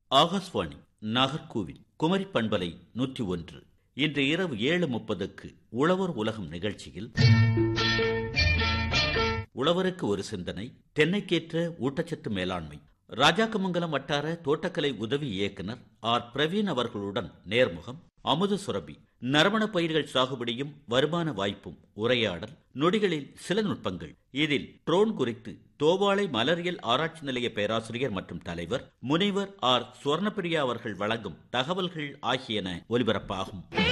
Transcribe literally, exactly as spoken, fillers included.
ஆகாஷ்வாணி நாகர்கோவில் குமரி பண்பலை நூற்றி ஒன்று. இன்று இரவு ஏழு முப்பதுக்கு உழவர் உலகம் நிகழ்ச்சியில் உழவருக்கு ஒரு சிந்தனை, தென்னைக்கேற்ற ஊட்டச்சத்து மேலாண்மை, ராஜாக்கமங்கலம் வட்டார தோட்டக்கலை உதவி இயக்குனர் ஆர் பிரவீன் அவர்களுடன் நேர்முகம். அமுத சுரபி, நறுமண பயிர்கள் சாகுபடியும் வருமான வாய்ப்பும், உரையாடல், நொடிகளில் சில நுட்பங்கள். இதில் ட்ரோன் குறித்து தோவாளை மலரியல் ஆராய்ச்சி நிலைய பேராசிரியர் மற்றும் தலைவர் முனைவர் ஆர் சுவர்ணப்பிரியா அவர்கள் வழங்கும் தகவல்கள் ஆகியன ஒலிபரப்பாகும்.